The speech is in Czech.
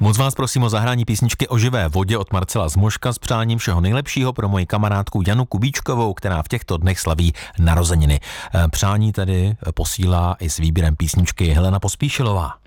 Moc vás prosím o zahrání písničky o živé vodě od Marcela Zmoška s přáním všeho nejlepšího pro moji kamarádku Janu Kubíčkovou, která v těchto dnech slaví narozeniny. Přání tedy posílá i s výběrem písničky Helena Pospíšilová.